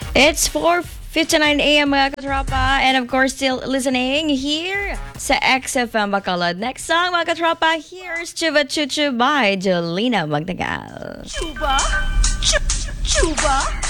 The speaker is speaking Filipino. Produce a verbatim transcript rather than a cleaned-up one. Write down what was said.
It's four fifty-nine a m mga katropa, and of course still listening here sa X F M Bacolod. Next song mga katropa, here's Chuba Chuchu by Jolina Magnagal. Chuba? Ch- Chuba?